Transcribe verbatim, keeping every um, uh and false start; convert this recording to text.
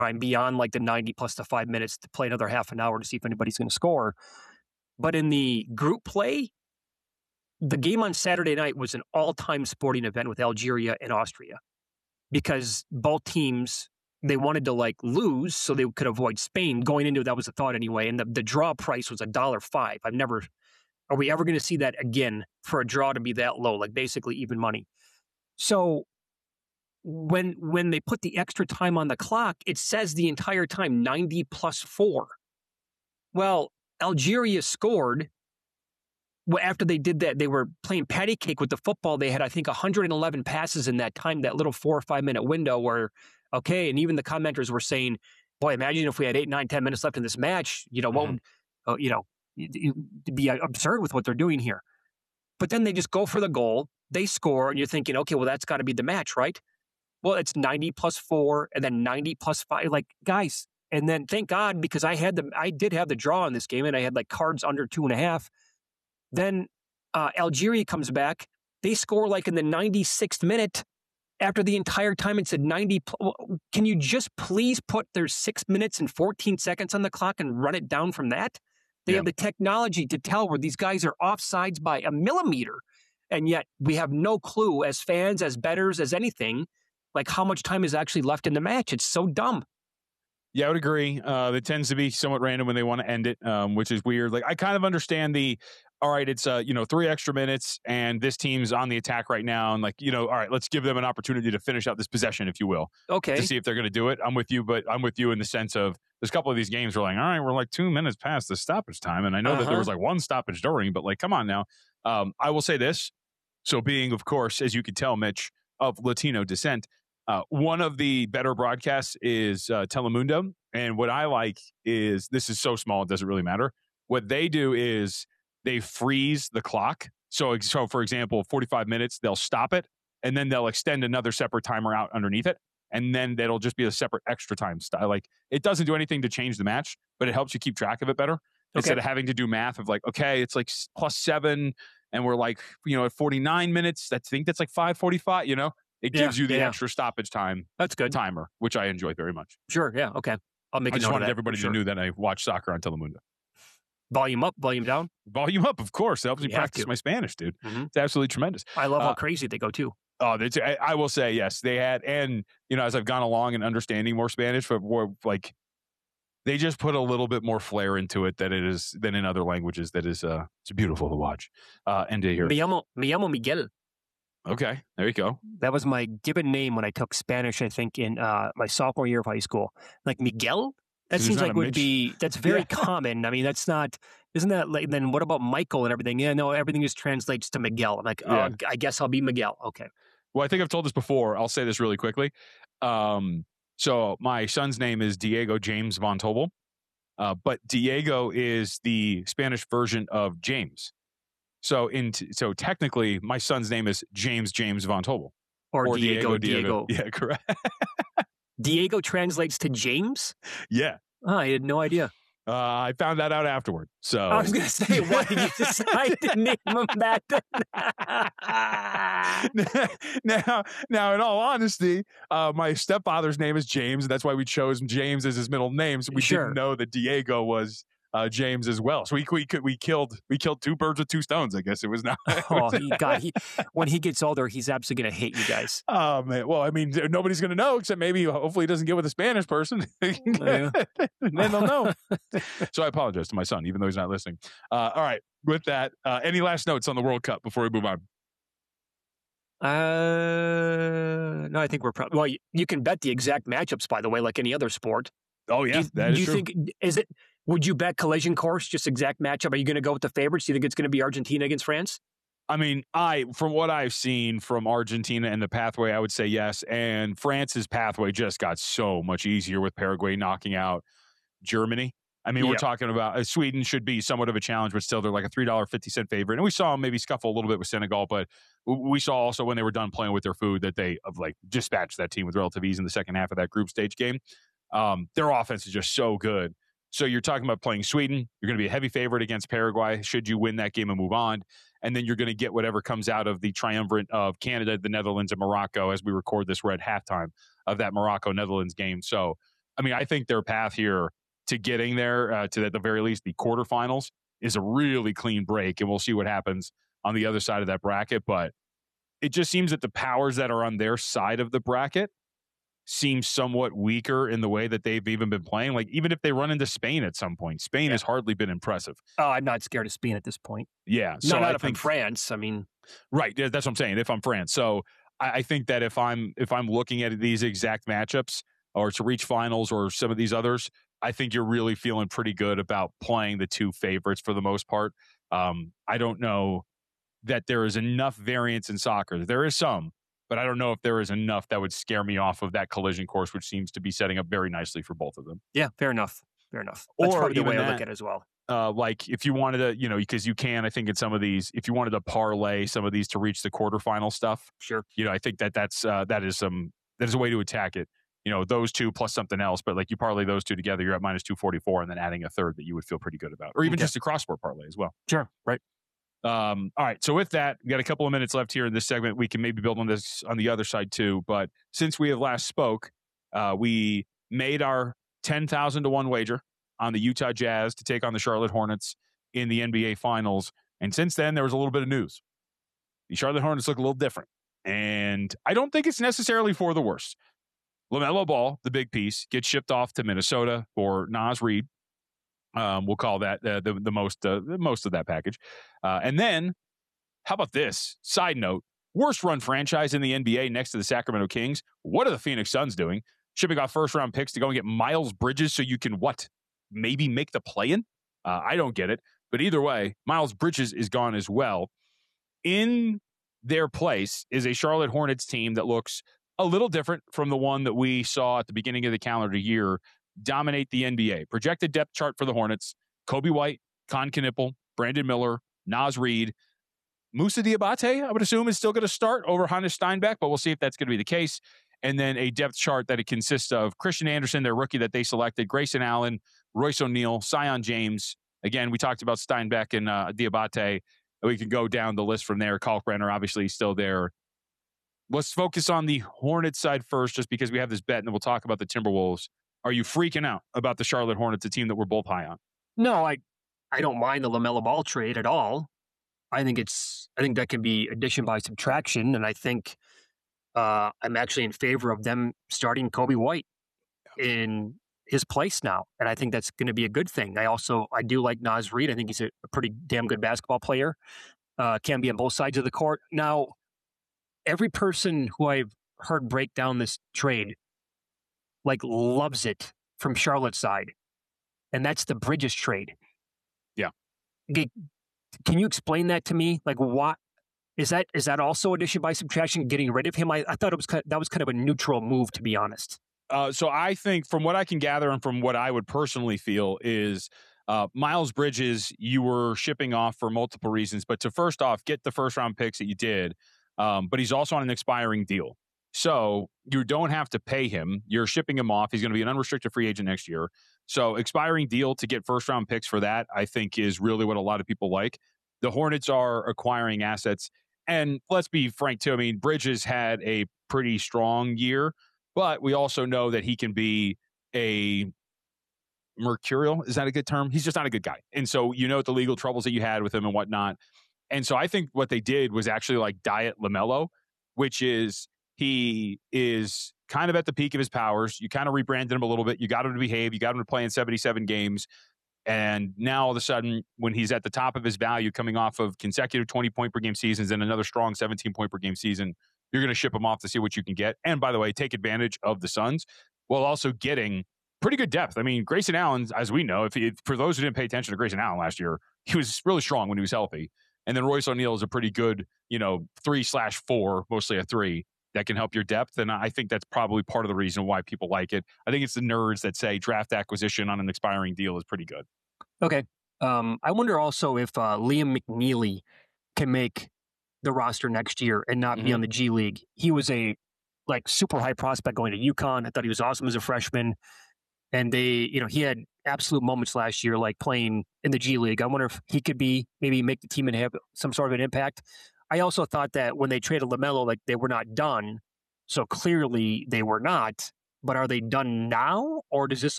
time beyond like the ninety plus the five minutes to play another half an hour to see if anybody's going to score. But in the group play, the game on Saturday night was an all-time sporting event with Algeria and Austria because both teams, they wanted to like lose so they could avoid Spain. Going into it, that was the thought anyway. And the, the draw price was a dollar five. I've never, are we ever going to see that again for a draw to be that low? Like basically even money. So when when they put the extra time on the clock, it says the entire time ninety plus four. Well, Algeria scored. Well, after they did that, they were playing patty cake with the football. They had, I think, one hundred eleven passes in that time, that little four or five minute window where, okay, and even the commenters were saying, boy, imagine if we had eight, nine, ten minutes left in this match, you know, mm-hmm. what would, uh, you know, it'd be absurd with what they're doing here. But then they just go for the goal, they score, and you're thinking, okay, well, that's got to be the match, right? Well, it's ninety plus four and then ninety plus five. Like, guys, and then thank God, because I had the, I did have the draw in this game and I had like cards under two and a half. Then uh, Algeria comes back. They score like in the ninety-sixth minute after the entire time it said ninety. Can you just please put there's six minutes and fourteen seconds on the clock and run it down from that? They yeah. have the technology to tell where these guys are offsides by a millimeter. And yet we have no clue as fans, as bettors, as anything, like how much time is actually left in the match. It's so dumb. Yeah, I would agree. Uh, it tends to be somewhat random when they want to end it, um, which is weird. Like I kind of understand the, all right, it's uh, you know, three extra minutes and this team's on the attack right now. And like, you know, all right, let's give them an opportunity to finish out this possession, if you will. Okay. To see if they're going to do it. I'm with you, but I'm with you in the sense of there's a couple of these games where like, all right, we're like two minutes past the stoppage time. And I know uh-huh. that there was like one stoppage during, but like, come on now. Um, I will say this. So being, of course, as you could tell, Mitch, of Latino descent, uh, one of the better broadcasts is uh, Telemundo. And what I like is, this is so small, it doesn't really matter. What they do is they freeze the clock. So, so for example, forty-five minutes, they'll stop it, and then they'll extend another separate timer out underneath it. And then that'll just be a separate extra time style. Like, it doesn't do anything to change the match, but it helps you keep track of it better. Okay. Instead of having to do math of like, okay, it's like plus seven, and we're like, you know, at forty-nine minutes, I think that's like five forty-five, you know? It gives yeah, you the yeah. extra stoppage time. That's good. Timer, which I enjoy very much. Sure, yeah, okay. I'll make I a just note wanted of that, everybody sure. to know that I watch soccer on Telemundo. Volume up, volume down? Volume up, of course. It helps me You practice my Spanish, dude. Mm-hmm. It's absolutely tremendous. I love uh, how crazy they go, too. Oh, that's, I, I will say, yes, they had, and, you know, as I've gone along and understanding more Spanish, but more like, they just put a little bit more flair into it than it is, than in other languages. That is, uh, it's beautiful to watch uh, and to hear. Me llamo, me llamo Miguel. Okay, there you go. That was my given name when I took Spanish, I think, in uh, my sophomore year of high school. Like, Miguel? That So seems there's like not a would Mitch? be, that's very Yeah. common. I mean, that's not, isn't that, like, then what about Michael and everything? Yeah, no, everything just translates to Miguel. I'm like, oh, Yeah. I guess I'll be Miguel. Okay. Well, I think I've told this before. I'll say this really quickly. Um, so my son's name is Diego James Von Tobel, uh, but Diego is the Spanish version of James. So in t- so technically, my son's name is James James Von Tobel. Or, or Diego, Diego, Diego. Diego. Yeah, correct. Diego translates to James? Yeah. Oh, I had no idea. Uh, I found that out afterward. So I was going to say, why did you decide to name him that? now, now, in all honesty, uh, my stepfather's name is James. That's why we chose James as his middle name. So we Sure. didn't know that Diego was uh, James as well. So we we could we killed we killed two birds with two stones. I guess it was not. oh, he got he. When he gets older, he's absolutely going to hate you guys. Oh man! Well, I mean, nobody's going to know except maybe, hopefully, he doesn't get with a Spanish person. Yeah. Then they'll know. So I apologize to my son, even though he's not listening. Uh, all right. With that, uh, any last notes on the World Cup before we move on? Uh, no, I think we're probably, well, you, you can bet the exact matchups, by the way, like any other sport. Oh, yeah, do you, that do is you true. think, is it, would you bet collision course, just exact matchup? Are you going to go with the favorites? Do you think it's going to be Argentina against France? I mean, I from what I've seen from Argentina and the pathway, I would say yes. And France's pathway just got so much easier with Paraguay knocking out Germany. I mean, Yeah. we're talking about uh, Sweden should be somewhat of a challenge, but still they're like a three dollars and fifty cents favorite. And we saw them maybe scuffle a little bit with Senegal, but w- we saw also when they were done playing with their food that they of like dispatched that team with relative ease in the second half of that group stage game. Um, their offense is just so good. So you're talking about playing Sweden. You're going to be a heavy favorite against Paraguay should you win that game and move on. And then you're going to get whatever comes out of the triumvirate of Canada, the Netherlands, and Morocco. As we record this, we're at halftime of that Morocco-Netherlands game. So I mean, I think their path here to getting there, uh, to at the very least the quarterfinals, is a really clean break, and we'll see what happens on the other side of that bracket. But it just seems that the powers that are on their side of the bracket seem somewhat weaker in the way that they've even been playing. Like, even if they run into Spain at some point, Spain yeah. has hardly been impressive. Oh, I'm not scared of Spain at this point. Yeah. So not, not I if think, I'm France. I mean, right. That's what I'm saying. If I'm France. So I, I think that if I'm, if I'm looking at these exact matchups or to reach finals or some of these others, I think you're really feeling pretty good about playing the two favorites for the most part. Um, I don't know that there is enough variance in soccer. There is some, but I don't know if there is enough that would scare me off of that collision course, which seems to be setting up very nicely for both of them. Yeah, fair enough. Fair enough. That's or probably the way that, I look at it as well. Uh, like if you wanted to, you know, because you can, I think in some of these, if you wanted to parlay some of these to reach the quarterfinal stuff, sure. You know, I think that that's uh, that is some that is a way to attack it. You know, those two plus something else, but like you parlay those two together, you're at minus two forty-four, and then adding a third that you would feel pretty good about, or even okay. just a cross-sport parlay as well. Sure, right. Um, all right. So with that, we got a couple of minutes left here in this segment. We can maybe build on this on the other side too. But since we have last spoke, uh, we made our ten thousand to one wager on the Utah Jazz to take on the Charlotte Hornets in the N B A Finals. And since then, there was a little bit of news. The Charlotte Hornets look a little different, and I don't think it's necessarily for the worse. LaMelo Ball, the big piece, gets shipped off to Minnesota for Naz Reid. Um, we'll call that uh, the the most uh, the most of that package. Uh, and then, how about this? Side note: worst run franchise in the N B A next to the Sacramento Kings. What are the Phoenix Suns doing? Shipping off first round picks to go and get Miles Bridges so you can what? Maybe make the play-in? Uh, I don't get it. But either way, Miles Bridges is gone as well. In their place is a Charlotte Hornets team that looks a little different from the one that we saw at the beginning of the calendar year dominate the N B A. Projected depth chart for the Hornets: Kobe White, Con Knippel, Brandon Miller, Naz Reid. Moussa Diabate, I would assume, is still going to start over Hannes Steinbeck, but we'll see if that's going to be the case. And then a depth chart that it consists of Christian Anderson, their rookie that they selected, Grayson Allen, Royce O'Neal, Sion James. Again, we talked about Steinbeck and uh, Diabate. We can go down the list from there. Kalkbrenner, obviously, still there. Let's focus on the Hornets side first, just because we have this bet, and then we'll talk about the Timberwolves. Are you freaking out about the Charlotte Hornets, a team that we're both high on? No, I I don't mind the LaMelo Ball trade at all. I think it's I think that can be addition by subtraction, and I think uh, I'm actually in favor of them starting Kobe White in his place now, and I think that's going to be a good thing. I also I do like Naz Reid. I think he's a, a pretty damn good basketball player. Uh, can be on both sides of the court. Now, every person who I've heard break down this trade like loves it from Charlotte's side, and that's the Bridges trade. Yeah. Okay, can you explain that to me? Like, what is that? Is that also addition by subtraction? Getting rid of him? I, I thought it was kind of, that was kind of a neutral move, to be honest. Uh, so I think, from what I can gather and from what I would personally feel, is uh, Miles Bridges you were shipping off for multiple reasons, but to first off get the first round picks that you did, um, but he's also on an expiring deal. So you don't have to pay him. You're shipping him off. He's going to be an unrestricted free agent next year. So expiring deal to get first round picks for that, I think, is really what a lot of people like. The Hornets are acquiring assets. And let's be frank too. I mean, Bridges had a pretty strong year, but we also know that he can be a mercurial. Is that a good term? He's just not a good guy. And so, you know, the legal troubles that you had with him and whatnot. And so I think what they did was actually like diet LaMelo, which is, he is kind of at the peak of his powers. You kind of rebranded him a little bit. You got him to behave. You got him to play in seventy-seven games. And now all of a sudden, when he's at the top of his value, coming off of consecutive twenty-point per game seasons and another strong seventeen-point per game season, you're going to ship him off to see what you can get. And by the way, take advantage of the Suns while also getting pretty good depth. I mean, Grayson Allen, as we know, if, if for those who didn't pay attention to Grayson Allen last year, he was really strong when he was healthy. And then Royce O'Neal is a pretty good, you know, three slash four, mostly a three, that can help your depth. And I think that's probably part of the reason why people like it. I think it's the nerds that say draft acquisition on an expiring deal is pretty good. Okay. Um, I wonder also if uh, Liam McNeely can make the roster next year and not mm-hmm. be on the G League. He was a like super high prospect going to UConn. I thought he was awesome as a freshman. And they, you know, he had absolute moments last year, like playing in the G League. I wonder if he could be, maybe make the team and have some sort of an impact. I also thought that when they traded LaMelo, like they were not done. So clearly they were not. but are they done now, or does this